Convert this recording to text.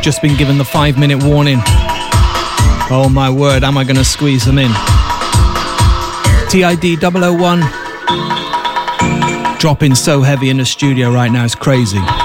just been given the 5-minute warning. Oh my word, am I going to squeeze them in? TID 001 dropping so heavy in the studio right now, it's crazy.